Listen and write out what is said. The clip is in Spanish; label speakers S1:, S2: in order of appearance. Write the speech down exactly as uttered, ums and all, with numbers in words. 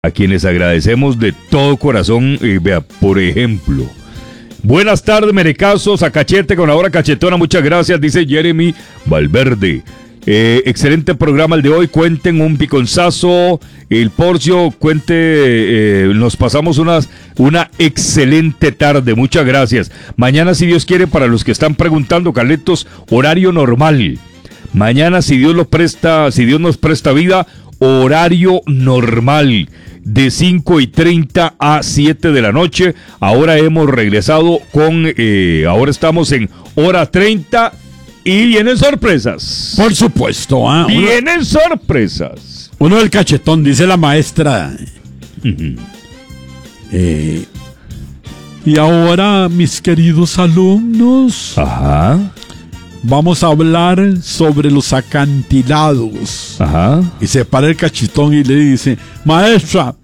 S1: a quienes agradecemos de todo corazón. Eh, vea, por ejemplo, buenas tardes, merecazos, a cachete con la hora cachetona, muchas gracias, dice Jeremy Valverde. Eh, excelente programa el de hoy, cuenten un piconzazo, el Porcio, cuente, eh, nos pasamos unas, una excelente tarde, muchas gracias. Mañana, si Dios quiere, para los que están preguntando, Carlitos, horario normal. Mañana, si Dios lo presta, si Dios nos presta vida, horario normal, de cinco y treinta a siete de la noche. Ahora hemos regresado con, eh, ahora estamos en hora treinta. Y vienen sorpresas.
S2: Por supuesto, ¿ah? ¿eh?
S1: Vienen uno, sorpresas.
S2: Uno del cachetón, dice la maestra. Uh-huh. eh, y ahora, mis queridos alumnos,
S1: ajá,
S2: vamos a hablar sobre los acantilados.
S1: Ajá.
S2: Y se para el cachetón y le dice: maestra,